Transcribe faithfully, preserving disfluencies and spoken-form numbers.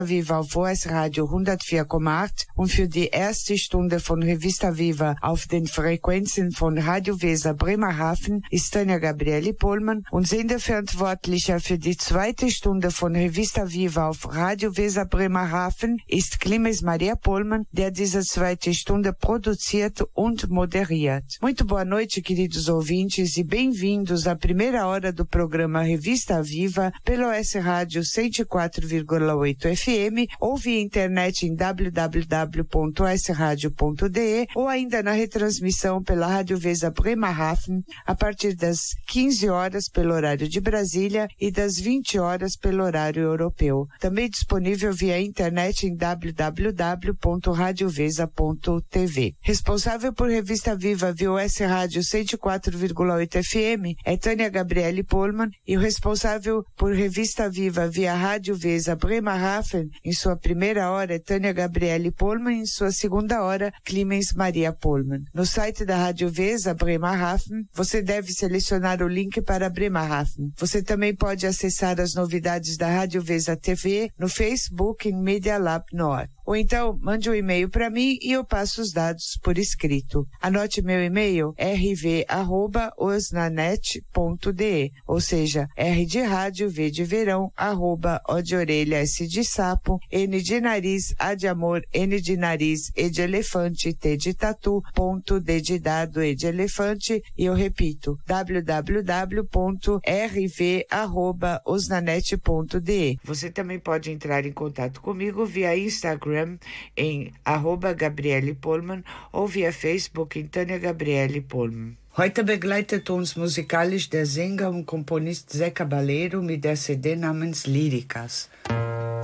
Viva auf O S Radio hundertvier Komma acht und für die erste Stunde von Revista Viva auf den Frequenzen von Radio Weser Bremerhaven ist Tanja Gabrieli Pohlmann und Sendeverantwortlicher für die zweite Stunde von Revista Viva auf Radio Weser Bremerhaven ist Clemens Maria Pohlmann, der diese zweite Stunde produziert und moderiert. Muito boa noite, queridos ouvintes, e bem-vindos à primeira hora do programa Revista Viva pelo O S Radio cento e quatro vírgula oito F M ou via internet em w w w ponto o s radio ponto d e ou ainda na retransmissão pela Rádio Weser Bremerhaven a partir das quinze horas pelo horário de Brasília e das vinte horas pelo horário europeu. Também disponível via internet em w w w ponto radio weser ponto t v. Responsável por Revista Viva via O S Rádio cento e quatro vírgula oito F M é Tanja Gabrieli Pohlmann e o responsável por Revista Viva via Rádio Weser Bremerhaven em sua primeira hora é Tanja Gabrieli Pohlmann e em sua segunda hora Clemens Maria Pohlmann. No site da Rádio Weser Bremerhaven você deve selecionar o link para Bremerhaven. Você também pode acessar as novidades da Rádio Weser T V no Facebook em Media Lab Nord. Ou então, mande um e-mail para mim e eu passo os dados por escrito. Anote meu e-mail r v arroba osnanet ponto d e, ou seja, R de rádio, V de verão, arroba, O de orelha, S de sapo, N de nariz, A de amor, N de nariz, E de elefante, T de tatu, ponto, D de dado, E de elefante, e eu repito, w w w ponto r v arroba osnanet ponto d e. Você também pode entrar em contato comigo via Instagram em arroba Gabrieli Pohlmann ou via Facebook em Tanja Gabrieli Pohlmann. Heute begleitet uns musikalisch der Sänger und Komponist Zé Cabaleiro mit der C D namens Líricas.